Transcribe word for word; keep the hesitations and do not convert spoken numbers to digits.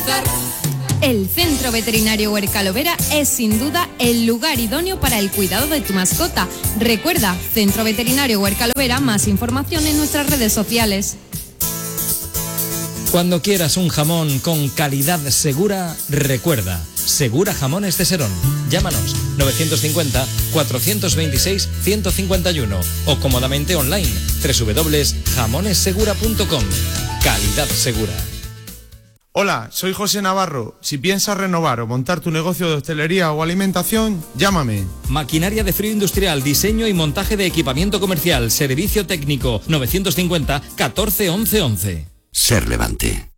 empezar. El Centro Veterinario Huercalovera es sin duda el lugar idóneo para el cuidado de tu mascota. Recuerda, Centro Veterinario Huercalovera, más información en nuestras redes sociales. Cuando quieras un jamón con calidad segura, recuerda, Segura Jamones de Serón. Llámanos novecientos cincuenta, cuatrocientos veintiséis, ciento cincuenta y uno o cómodamente online doble u doble u doble u punto jamones segura punto com. Calidad segura. Hola, soy José Navarro. Si piensas renovar o montar tu negocio de hostelería o alimentación, llámame. Maquinaria de frío industrial, diseño y montaje de equipamiento comercial, servicio técnico, novecientos cincuenta, catorce, once, once. Ser Levante.